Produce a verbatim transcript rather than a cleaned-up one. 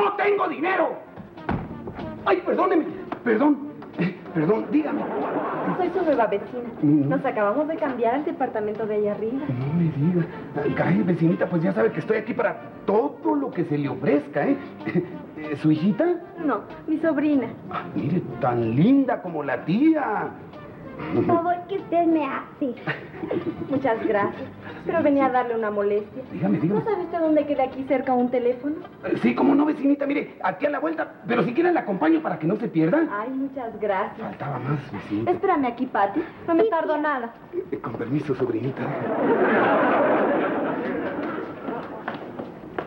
¡No tengo dinero! ¡Ay, perdóneme! Perdón, eh, perdón, dígame. Soy su nueva vecina. Mm. Nos acabamos de cambiar al departamento de allá arriba. No me diga. Caray, vecinita, pues ya sabe que estoy aquí para todo lo que se le ofrezca, ¿eh? ¿Su hijita? No, mi sobrina. Ah, mire, tan linda como la tía. Por favor, que usted me hace. Muchas gracias. Pero venía a darle una molestia. Dígame, dígame. ¿No sabe usted dónde queda aquí cerca un teléfono? Eh, Sí, cómo no, vecinita, mire, aquí a la vuelta. Pero si quieren la acompaño para que no se pierda. Ay, muchas gracias. Faltaba más, vecinita. Espérame aquí, Pati. No me tardo nada. Eh, Con permiso, sobrinita.